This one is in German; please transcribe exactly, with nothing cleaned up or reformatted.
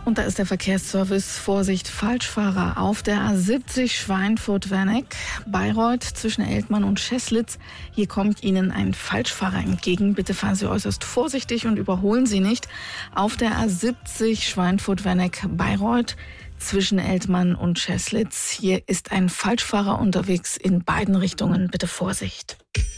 Und da ist der Verkehrsservice. Vorsicht, Falschfahrer auf der A siebzig Schweinfurt-Werneck, Bayreuth zwischen Eltmann und Scheßlitz. Hier kommt Ihnen ein Falschfahrer entgegen. Bitte fahren Sie äußerst vorsichtig und überholen Sie nicht. Auf der A siebzig Schweinfurt-Werneck, Bayreuth zwischen Eltmann und Scheßlitz. Hier ist ein Falschfahrer unterwegs in beiden Richtungen. Bitte Vorsicht.